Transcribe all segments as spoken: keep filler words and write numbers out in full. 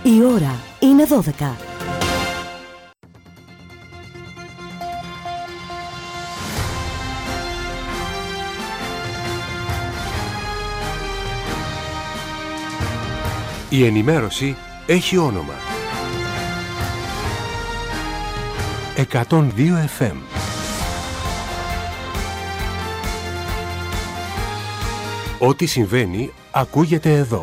Η ώρα είναι δώδεκα. Η ενημέρωση έχει όνομα. εκατόν δύο εφ εμ. Ό,τι συμβαίνει ακούγεται εδώ.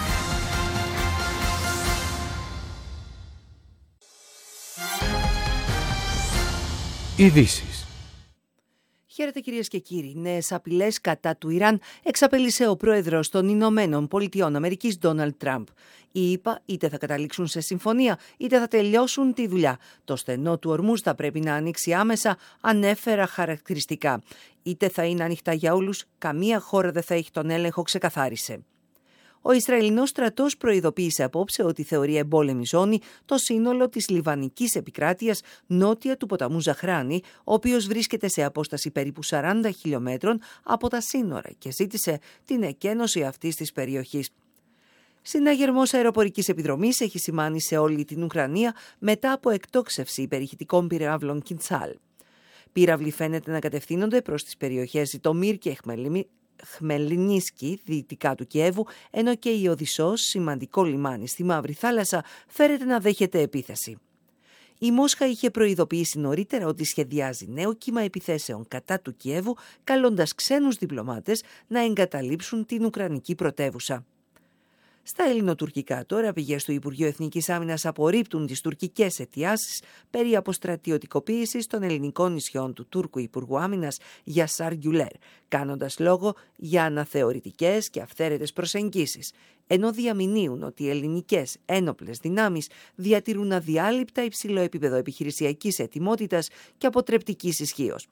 Ειδήσεις. Χαίρετε κυρίες και κύριοι. Νέες απειλές κατά του Ιράν εξαπέλυσε ο πρόεδρος των Ηνωμένων Πολιτειών Αμερικής, Ντόναλντ Τραμπ. Οι ΗΠΑ είτε θα καταλήξουν σε συμφωνία, είτε θα τελειώσουν τη δουλειά. Το στενό του Ορμούζ θα πρέπει να ανοίξει άμεσα, ανέφερα χαρακτηριστικά. Είτε θα είναι ανοιχτά για όλους, καμία χώρα δεν θα έχει τον έλεγχο, ξεκαθάρισε. Ο Ισραηλινός στρατός προειδοποίησε απόψε ότι θεωρεί εμπόλεμη ζώνη το σύνολο της λιβανικής επικράτειας νότια του ποταμού Ζαχράνη, ο οποίος βρίσκεται σε απόσταση περίπου σαράντα χιλιόμετρων από τα σύνορα και ζήτησε την εκένωση αυτής της περιοχής. Συναγερμός αεροπορικής επιδρομής έχει σημάνει σε όλη την Ουκρανία μετά από εκτόξευση υπερηχητικών πυράβλων Κιντσάλ. Πύραυλοι φαίνεται να κατευθύνονται προς τις περιοχές Ζιτομίρ και Χμελιμί. Χμελνίσκι, δυτικά του Κιέβου, ενώ και η Οδυσσός, σημαντικό λιμάνι στη Μαύρη Θάλασσα, φέρεται να δέχεται επίθεση. Η Μόσχα είχε προειδοποιήσει νωρίτερα ότι σχεδιάζει νέο κύμα επιθέσεων κατά του Κιέβου, καλώντας ξένους διπλωμάτες να εγκαταλείψουν την Ουκρανική πρωτεύουσα. Στα ελληνοτουρκικά τώρα, πηγές του Υπουργείου Εθνικής Άμυνας απορρίπτουν τις τουρκικές αιτιάσεις περί αποστρατιωτικοποίησης των ελληνικών νησιών του Τούρκου Υπουργού Άμυνας Γιασάρ Γκιουλέρ, κάνοντας λόγο για αναθεωρητικές και αυθαίρετες προσεγγίσεις, ενώ διαμηνύουν ότι οι ελληνικές ένοπλες δυνάμεις διατηρούν αδιάλειπτα υψηλό επίπεδο επιχειρησιακής ετοιμότητας και αποτρεπτικής ισχύως.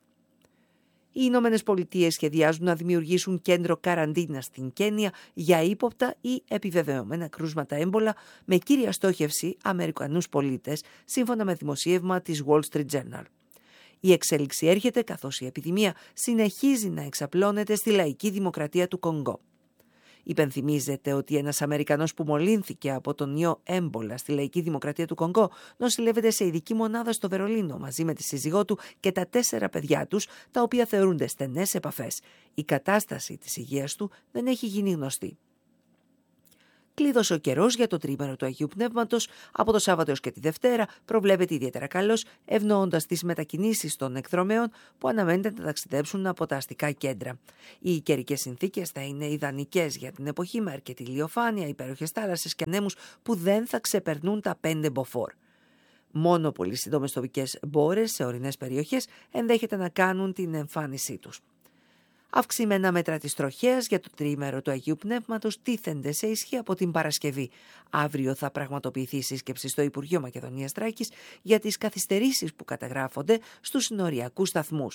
Οι Ηνωμένες Πολιτείες σχεδιάζουν να δημιουργήσουν κέντρο καραντίνας στην Κένια για ύποπτα ή επιβεβαιωμένα κρούσματα έμπολα με κύρια στόχευση Αμερικανούς πολίτες, σύμφωνα με δημοσίευμα της Wall Street Journal. Η εξέλιξη έρχεται καθώς η επιδημία συνεχίζει να εξαπλώνεται στη λαϊκή δημοκρατία του Κονγκό. Υπενθυμίζεται ότι ένας Αμερικανός που μολύνθηκε από τον ιό έμπολα στη λαϊκή δημοκρατία του Κονγκό νοσηλεύεται σε ειδική μονάδα στο Βερολίνο μαζί με τη σύζυγό του και τα τέσσερα παιδιά τους, τα οποία θεωρούνται στενές επαφές. Η κατάσταση της υγείας του δεν έχει γίνει γνωστή. Κλείδωσε ο καιρός για το τρίμερο του Αγίου Πνεύματος. Από το Σάββατο έως και τη Δευτέρα προβλέπεται ιδιαίτερα καλός, ευνοώντας τις μετακινήσεις των εκδρομέων που αναμένεται να ταξιδέψουν από τα αστικά κέντρα. Οι καιρικές συνθήκες θα είναι ιδανικές για την εποχή, με αρκετή ηλιοφάνεια, υπέροχες θάλασσες και ανέμους που δεν θα ξεπερνούν τα πέντε μποφόρ. Μόνο πολύ σύντομες τοπικές μπόρες σε ορεινές περιοχές ενδέχεται να κάνουν την εμφάνισή τους. Αυξημένα μέτρα της τροχέας για το τριήμερο του Αγίου Πνεύματος τίθενται σε ισχύ από την Παρασκευή. Αύριο θα πραγματοποιηθεί σύσκεψη στο Υπουργείο Μακεδονίας Θράκης για τις καθυστερήσεις που καταγράφονται στους συνοριακούς σταθμούς.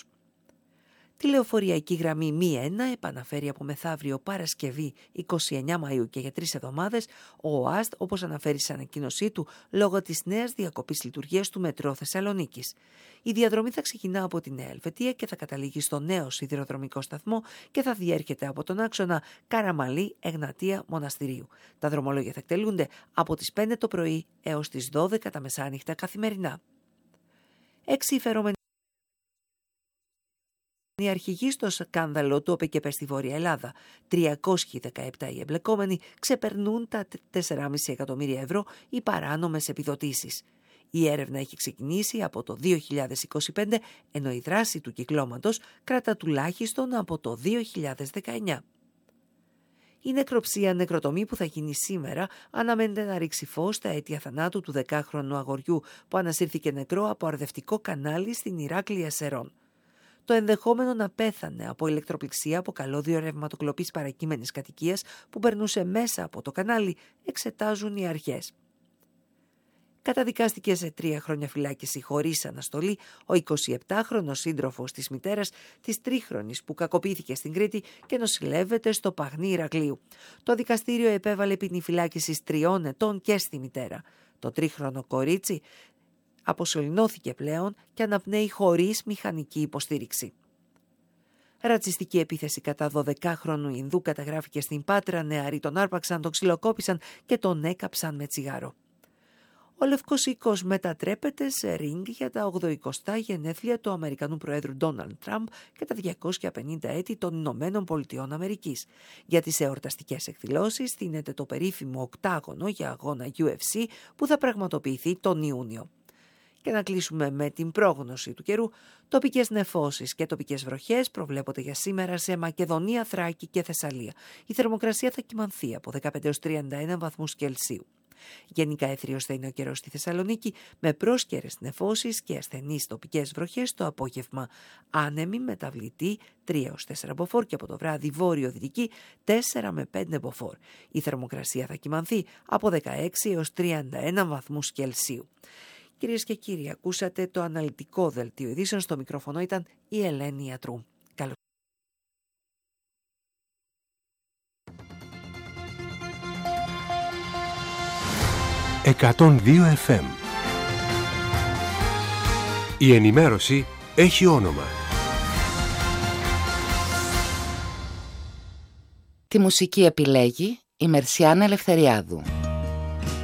Τη λεωφοριακή γραμμή Μη ένα επαναφέρει από μεθαύριο Παρασκευή εικοστή ενάτη Μαΐου και για τρεις εβδομάδες ο ΟΑΣΤ, όπως αναφέρει σε ανακοίνωσή του, λόγω της νέας διακοπής λειτουργίας του Μετρό Θεσσαλονίκης. Η διαδρομή θα ξεκινά από τη Νέα Ελβετία και θα καταλήγει στο νέο σιδηροδρομικό σταθμό και θα διέρχεται από τον άξονα Καραμαλή, Εγνατία, Μοναστηρίου. Τα δρομολόγια θα εκτελούνται από τις πέντε το πρωί έως τις δώδεκα τα μεσάνυχτα καθημερινά. Έξι υφερόμενοι οι αρχηγοί στο σκάνδαλο του ΟΠΕΚΕΠΕ στη Βόρεια Ελλάδα, τριακόσιοι δεκαεπτά οι εμπλεκόμενοι, ξεπερνούν τα τέσσερα κόμμα πέντε εκατομμύρια ευρώ οι παράνομες επιδοτήσεις. Η έρευνα έχει ξεκινήσει από το δύο χιλιάδες είκοσι πέντε, ενώ η δράση του κυκλώματος κρατά τουλάχιστον από το δύο χιλιάδες δεκαεννιά. Η νεκροψία νεκροτομή που θα γίνει σήμερα αναμένεται να ρίξει φως στα αίτια θανάτου του δεκάχρονου αγοριού που ανασύρθηκε νεκρό από αρδευτικό κανάλι στην Ηράκλεια Σερών. Το ενδεχόμενο να πέθανε από ηλεκτροπληξία από καλώδιο ρευματοκλοπής παρακείμενης κατοικίας που περνούσε μέσα από το κανάλι εξετάζουν οι αρχές. Καταδικάστηκε σε τρία χρόνια φυλάκιση χωρίς αναστολή ο εικοσιεπτάχρονος σύντροφος της μητέρας της τρίχρονης που κακοποιήθηκε στην Κρήτη και νοσηλεύεται στο Παγνί Ηρακλείου. Το δικαστήριο επέβαλε ποινή φυλάκισης τριών ετών και στη μητέρα. Το τρίχρονο κορίτσι αποσωληνώθηκε πλέον και αναπνέει χωρίς μηχανική υποστήριξη. Ρατσιστική επίθεση κατά δωδεκάχρονου Ινδού καταγράφηκε στην Πάτρα. Νεαροί τον άρπαξαν, τον ξυλοκόπησαν και τον έκαψαν με τσιγάρο. Ο Λευκός Οίκος μετατρέπεται σε ring για τα ογδοηκοστά γενέθλια του Αμερικανού Προέδρου Ντόναλντ Τραμπ και τα διακόσια πενήντα έτη των Ηνωμένων Πολιτειών Αμερικής. Για τις εορταστικές εκδηλώσεις στείνεται το περίφημο οκτάγωνο για αγώνα γιου εφ σι που θα πραγματοποιηθεί τον Ιούνιο. Και να κλείσουμε με την πρόγνωση του καιρού. Τοπικές νεφώσεις και τοπικές βροχές προβλέπονται για σήμερα σε Μακεδονία, Θράκη και Θεσσαλία. Η θερμοκρασία θα κυμανθεί από δεκαπέντε έως τριάντα ένα βαθμούς Κελσίου. Γενικά έθριος θα είναι ο καιρός στη Θεσσαλονίκη με πρόσκαιρες νεφώσεις και ασθενείς τοπικές βροχές το απόγευμα. Άνεμη μεταβλητή τρία έως τέσσερα μποφόρ και από το βράδυ βόρειο-δυτική τέσσερα με πέντε μποφόρ. Η θερμοκρασία θα κυμανθεί από δεκαέξι έως τριάντα ένα βαθμούς Κελσίου. Κυρίες και κύριοι, ακούσατε το αναλυτικό δελτίο ειδήσεων. Στο μικρόφωνο ήταν η Ελένη Ιατρού. Καλώς. εκατόν δύο εφ εμ. Η ενημέρωση έχει όνομα. Τη μουσική επιλέγει η Μερσιάνα Ελευθεριάδου.